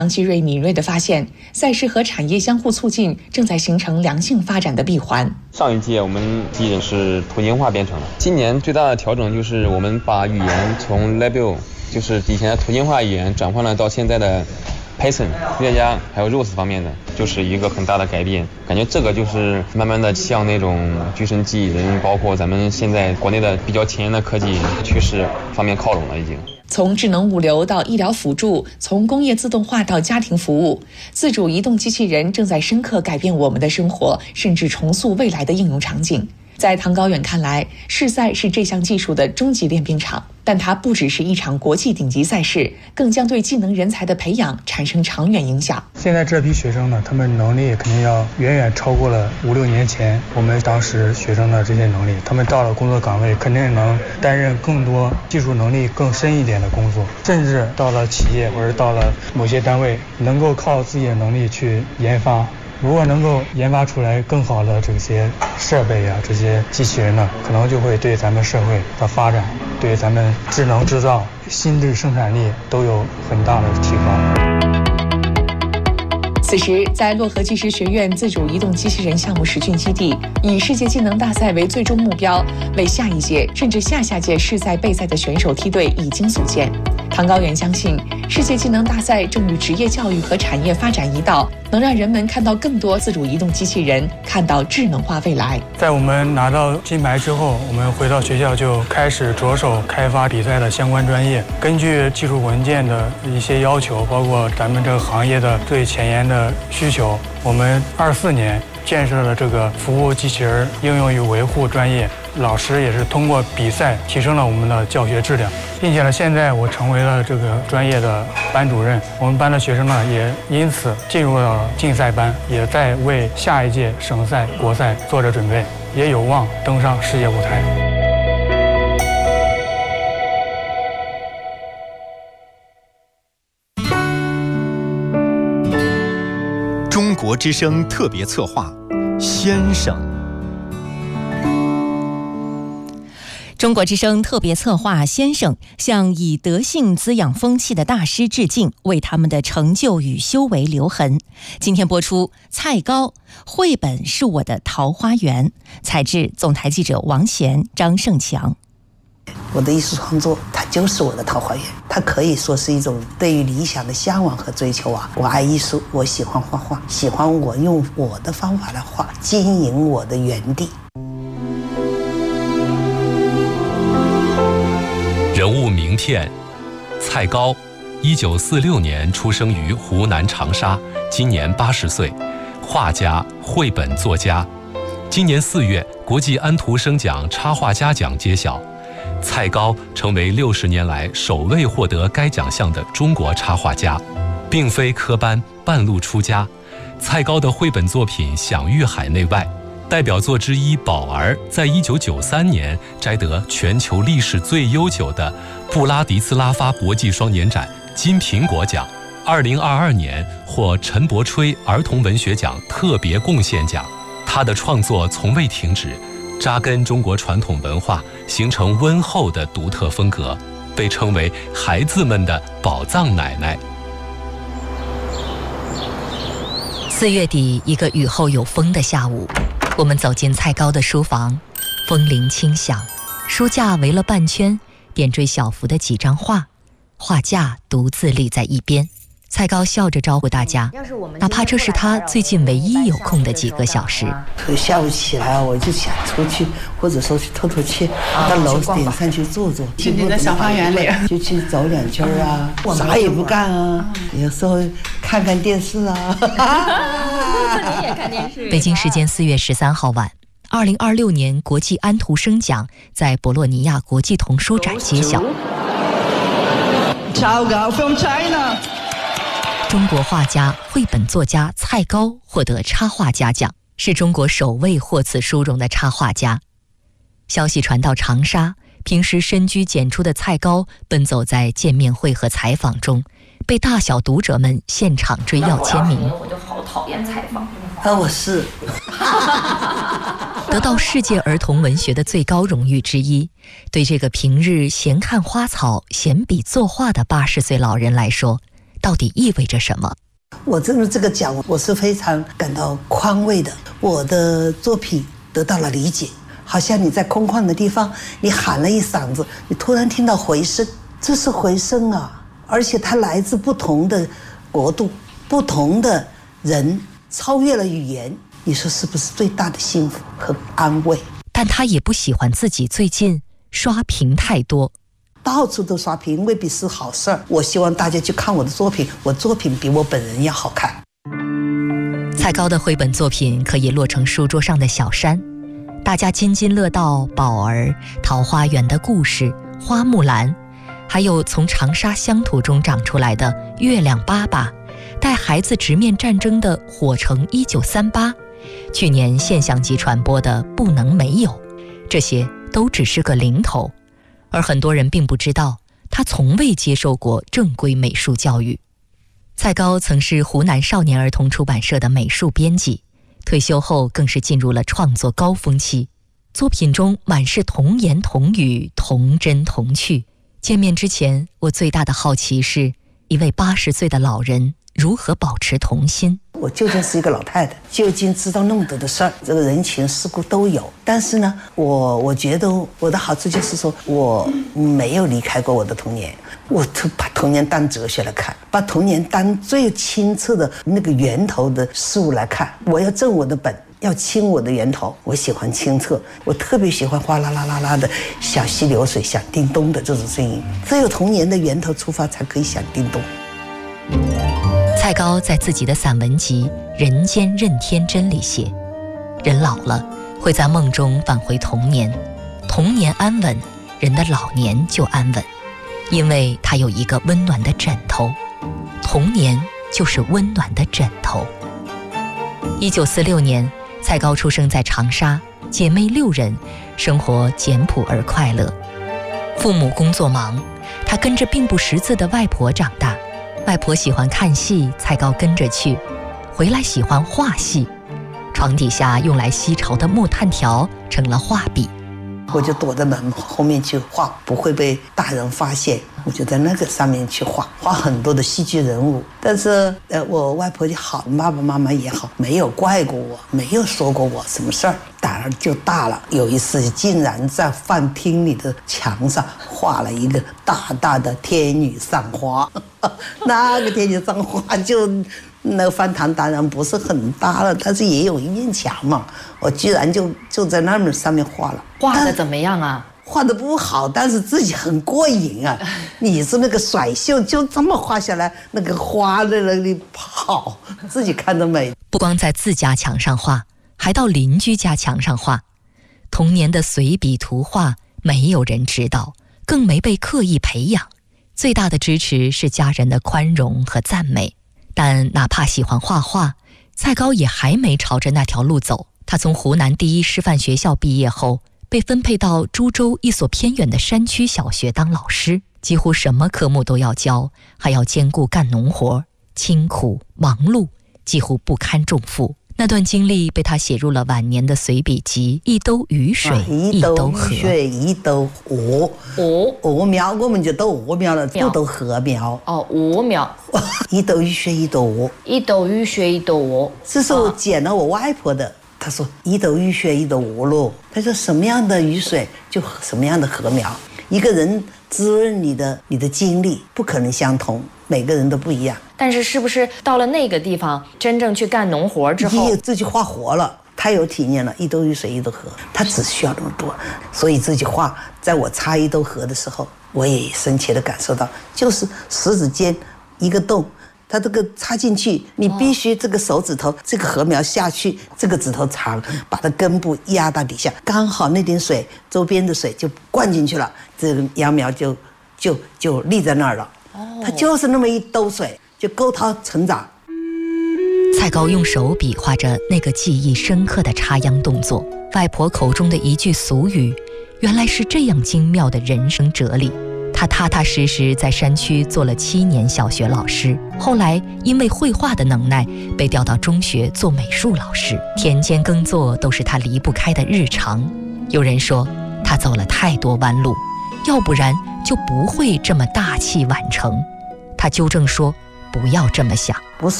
杨奇瑞敏锐地发现，赛事和产业相互促进，正在形成良性发展的闭环。 上一届我们基因是图形化编程的，今年最大的调整就是我们把语言从 Label， 就是以前的图形化语言转换了到现在的 Python、乐家还有 Rose 方面的，就是一个很大的改变。感觉这个就是慢慢的向那种具身机器人，包括咱们现在国内的比较前沿的科技趋势方面靠拢了已经。 从智能物流到医疗辅助，从工业自动化到家庭服务，自主移动机器人正在深刻改变我们的生活，甚至重塑未来的应用场景。在唐高远看来，世赛是这项技术的终极练兵场，但它不只是一场国际顶级赛事，更将对技能人才的培养产生长远影响。 现在这批学生呢，他们能力肯定要远远超过了5-6年前我们当时学生的这些能力。他们到了工作岗位，肯定能担任更多技术能力更深一点的工作，甚至到了企业或者到了某些单位，能够靠自己的能力去研发。如果能够研发出来更好的这些设备啊，这些机器人呢，可能就会对咱们社会的发展，对咱们智能制造、新质生产力都有很大的提高。 此时，在漯河技师学院自主移动机器人项目实训基地，以世界技能大赛为最终目标，为下一届甚至下下届世赛备赛的选手梯队已经组建。唐高远相信，世界技能大赛正与职业教育和产业发展一道，能让人们看到更多自主移动机器人，看到智能化未来。 在我们拿到金牌之后，我们回到学校就开始着手开发比赛的相关专业，根据技术文件的一些要求，包括咱们这个行业的最前沿的需求，我们24年建设了这个服务机器人应用与维护专业，老师也是通过比赛提升了我们的教学质量，并且呢，现在我成为了这个专业的班主任，我们班的学生呢也因此进入了竞赛班，也在为下一届省赛、国赛做着准备，也有望登上世界舞台。 中国之声特别策划，先生。 中国之声特别策划先生向以德性滋养风气的大师致敬，为他们的成就与修为留痕。今天播出蔡高，绘本是我的桃花源，采制总台记者王贤、张胜强。 我的艺术创作，它就是我的桃花源，它可以说是一种对于理想的向往和追求啊！我爱艺术，我喜欢画画，喜欢我用我的方法来画，经营我的园地。 人物名片：蔡高，1946年出生于湖南长沙，今年80岁，画家、绘本作家。今年4月，国际安徒生奖插画家奖揭晓，蔡高成为60年来首位获得该奖项的中国插画家，并非科班，半路出家。蔡高的绘本作品享誉海内外，代表作之一《宝儿》在1993年摘得全球历史最悠久的布拉迪斯拉发国际双年展金苹果奖，2022年获陈伯吹儿童文学奖特别贡献奖。他的创作从未停止，扎根中国传统文化，形成温厚的独特风格，被称为孩子们的宝藏奶奶。 4月底，一个雨后有风的下午，我们走进蔡高的书房，风铃轻响，书架围了半圈，点缀小幅的几张画，画架独自立在一边。蔡高笑着招呼大家，哪怕这是他最近唯一有空的几个小时。 下午起来我就想出去，或者说去透透气，到楼顶上去坐坐， 去你的小花园里就去走2圈啊，啥也不干啊，有时候看看电视啊。 你也看电视。 北京时间4月13号晚，2026年国际安徒生奖在博洛尼亚国际童书展揭晓。 from China。 中国画家、绘本作家蔡高获得插画家奖，是中国首位获此殊荣的插画家。消息传到长沙，平时深居简出的蔡高奔走在见面会和采访中，被大小读者们现场追要签名。 我就好讨厌采访。 我是得到世界儿童文学的最高荣誉之一，对这个平日闲看花草、闲笔作画的80岁老人来说， 到底意味着什么。 我真的这个奖，我是非常感到宽慰的。我的作品得到了理解，好像你在空旷的地方，你喊了一嗓子，你突然听到回声，这是回声啊！而且它来自不同的国度，不同的人，超越了语言。你说是不是最大的幸福和安慰？ 但他也不喜欢自己最近刷屏太多。 到处都刷屏未必是好事儿。我希望大家去看我的作品，我作品比我本人要好看。 蔡高的绘本作品可以落成书桌上的小山，大家津津乐道宝儿、桃花源的故事、花木兰，还有从长沙乡土中长出来的月亮爸爸，带孩子直面战争的火城1938，去年现象级传播的不能没有，这些都只是个零头。而很多人并不知道，他从未接受过正规美术教育。蔡高曾是湖南少年儿童出版社的美术编辑，退休后更是进入了创作高峰期，作品中满是童言童语，童真童趣。见面之前，我最大的好奇是，一位80岁的老人如何保持童心。 我究竟是一个老太太，究竟知道那么多的事儿，这个人情世故都有。但是呢，我觉得我的好处就是说，我没有离开过我的童年，我都把童年当哲学来看，把童年当最清澈的那个源头的事物来看。我要正我的本，要清我的源头。我喜欢清澈，我特别喜欢哗啦啦啦啦的小溪流水响叮咚的这种声音。只有童年的源头出发，才可以响叮咚。 蔡高在自己的散文集《人间任天真》里写，人老了会在梦中返回童年，童年安稳，人的老年就安稳，因为他有一个温暖的枕头，童年就是温暖的枕头。1946年，蔡高出生在长沙，姐妹6人，生活简朴而快乐。父母工作忙，他跟着并不识字的外婆长大。外婆喜欢看戏，蔡高跟着去，回来喜欢画戏。床底下用来吸潮的木炭条成了画笔， 我就躲在门后面去画，不会被大人发现。我就在那个上面去画很多的戏剧人物。但是我外婆就好，爸爸妈妈也好，没有怪过我，没有说过我什么事儿，胆儿就大了。有一次竟然在饭厅里的墙上画了一个大大的天女散花那个天女散花就那个饭堂当然不是很大了，但是也有一面墙嘛，我居然就在那么上面画了。 画的怎么样啊？ 画的不好，但是自己很过瘾啊！你是那个甩袖，就这么画下来，那个花在那里跑，自己看着美。 不光在自家墙上画，还到邻居家墙上画。童年的随笔图画，没有人知道，更没被刻意培养。最大的支持是家人的宽容和赞美。但哪怕喜欢画画，蔡高也还没朝着那条路走。他从湖南第一师范学校毕业后，被分配到株洲一所偏远的山区小学当老师，几乎什么科目都要教，还要兼顾干农活，清苦忙碌，几乎不堪重负。那段经历被他写入了晚年的随笔集《一兜雨水一兜河》。 一兜鹅苗，我们就都鹅苗了，不都禾苗。 哦，鹅苗。 一兜雨水一兜鹅， 一兜雨水一兜鹅。 这是我捡了我外婆的。他说一兜雨水一兜鹅咯。他说什么样的雨水就什么样的禾苗。一个人滋润你的经历不可能相同，每个人都不一样。 但是是不是到了那个地方真正去干农活之后， 自己画活了，太有体验了。一兜雨水一兜河，他只需要那么多，所以自己画。在我插一兜河的时候，我也深切地感受到，就是食指间一个洞，它这个插进去，你必须这个手指头这个禾苗下去，这个指头长，把它根部压到底下，刚好那点水周边的水就灌进去了，这个秧苗就立在那儿了。它就是那么一兜水就够它成长。 蔡高用手笔画着那个记忆深刻的插秧动作，外婆口中的一句俗语，原来是这样精妙的人生哲理。他踏踏实实在山区做了7年小学老师，后来因为绘画的能耐被调到中学做美术老师，田间耕作都是他离不开的日常。有人说他走了太多弯路，要不然就不会这么大器晚成。他纠正说， 不要这么想。